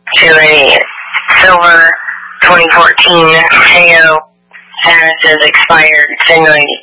to a silver 2014 Paseo. Status is expired. It's in the